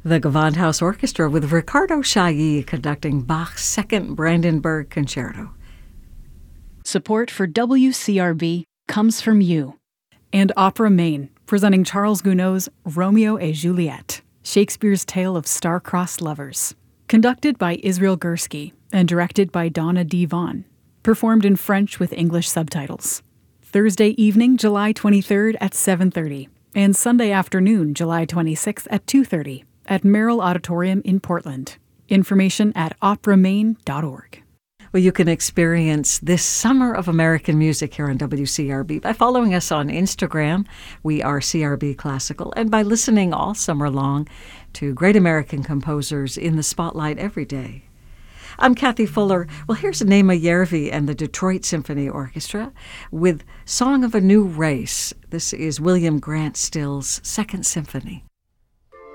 The Gewandhaus Orchestra with Ricardo Chailly conducting Bach's Second Brandenburg Concerto. Support for WCRB comes from you. And Opera Maine, presenting Charles Gounod's Romeo et Juliet, Shakespeare's tale of star-crossed lovers. Conducted by Israel Gursky and directed by Donna D. Vaughn. Performed in French with English subtitles. Thursday evening, July 23rd at 7:30. And Sunday afternoon, July 26th at 2:30 at Merrill Auditorium in Portland. Information at operamaine.org. Well, you can experience this summer of American music here on WCRB by following us on Instagram. We are CRB Classical, and by listening all summer long to great American composers in the spotlight every day. I'm Kathy Fuller. Well, here's Naima Yervi and the Detroit Symphony Orchestra with Song of a New Race. This is William Grant Still's Second Symphony.